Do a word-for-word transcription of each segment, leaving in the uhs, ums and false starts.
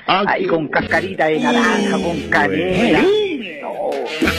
Ah, ahí qué con cascarita de naranja, con canela. No.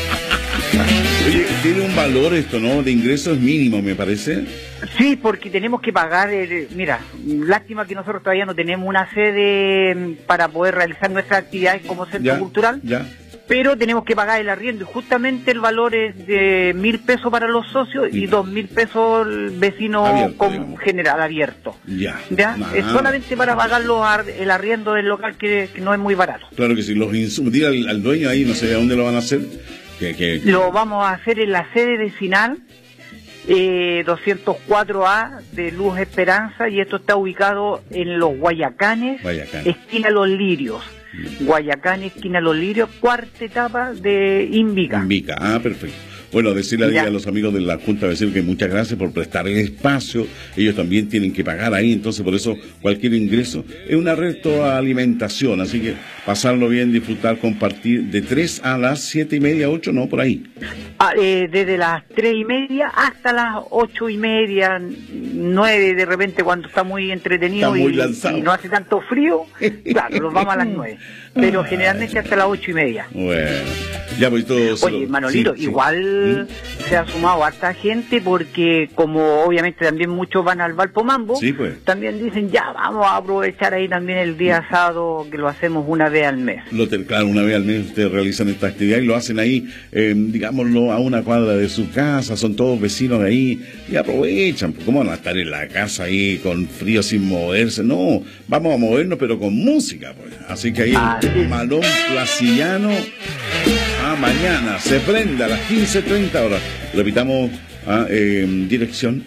Oye, tiene un valor esto, ¿no? De ingresos mínimo, me parece. Sí, porque tenemos que pagar, el, mira, lástima que nosotros todavía no tenemos una sede para poder realizar nuestras actividades como centro Ya, cultural, ya. pero tenemos que pagar el arriendo y justamente el valor es de mil pesos para los socios y dos mil pesos el vecino Abierto, con digamos. general abierto. Ya. ¿Ya? Ah. Es solamente para pagar los ar- el arriendo del local que, que no es muy barato. Claro que sí, los insumos, dile al, al dueño ahí, no sé a dónde lo van a hacer. Que, que... Lo vamos a hacer en la sede vecinal eh, doscientos cuatro A de Luz Esperanza, y esto está ubicado en los Guayacanes, Guayacán. esquina Los Lirios. Guayacán, esquina Los Lirios, cuarta etapa de Invica. Invica, ah, perfecto. Bueno, decirle ahí Ya. a los amigos de la Junta Vecina que muchas gracias por prestar el espacio. Ellos también tienen que pagar ahí, entonces por eso cualquier ingreso es una retroalimentación. Así que pasarlo bien, disfrutar, compartir de tres a las siete y media, ocho, no, por ahí. Ah, eh, desde las tres y media hasta las ocho y media, nueve de repente cuando está muy entretenido. Está muy y, lanzado. y no hace tanto frío, claro, nos vamos a las nueve. Pero generalmente hasta las ocho y media. Bueno, ya pues todo. se Oye, lo- Manolito, sí, sí. igual ¿Mm? se ha sumado harta gente porque como obviamente también muchos van al Valpomambo, Sí, pues. también dicen ya vamos a aprovechar ahí también el día sábado que lo hacemos una vez al mes. Lo te- claro, una vez al mes ustedes realizan esta actividad y lo hacen ahí, eh, digámoslo, a una cuadra de su casa, son todos vecinos de ahí y aprovechan. ¿Cómo van a estar en la casa ahí con frío sin moverse? No, vamos a movernos pero con música, pues. Así que ahí Ah, sí. el Malón Placillano, ah, mañana se prende a las quince treinta horas. Repitamos, ah, eh, dirección.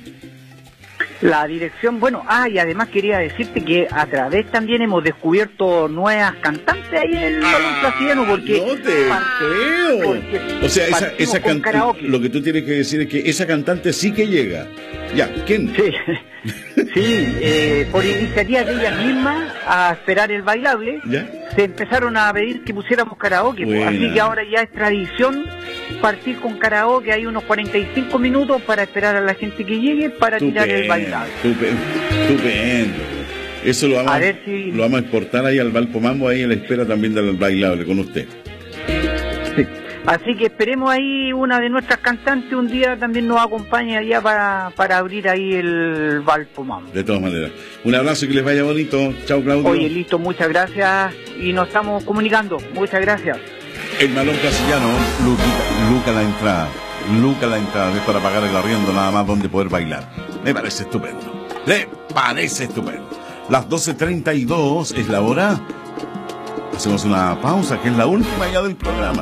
La dirección, bueno, ah, y además quería decirte que a través también hemos descubierto nuevas cantantes ahí en el Balón Placillano, porque no te par- creo. porque O sea, esa, partimos esa con cantante, karaoke. lo que tú tienes que decir es que esa cantante sí que llega. Ya, ¿quién? Sí, sí, eh, por iniciativa de ellas mismas, a esperar el bailable, ¿Ya? se empezaron a pedir que pusiéramos karaoke, pues, Buena. así que ahora ya es tradición partir con karaoke, hay unos cuarenta y cinco minutos para esperar a la gente que llegue para tirar el bailable. Estupendo, estupendo. Eso lo vamos A ver si- lo vamos a exportar ahí al Valpomambo, ahí a la espera también del bailable con usted. Sí. Así que esperemos ahí una de nuestras cantantes un día también nos acompañe allá para, para abrir ahí el Valpomambo. De todas maneras. Un abrazo y que les vaya bonito. Chao, Claudio. Oye, listo, muchas gracias y nos estamos comunicando. Muchas gracias. El Malón Casillano, Luca, Luca la entrada. Luca la entrada. Es para pagar el arriendo nada más donde poder bailar. Me parece estupendo. Me parece estupendo. Las doce treinta y dos es la hora. Hacemos una pausa que es la última ya del programa.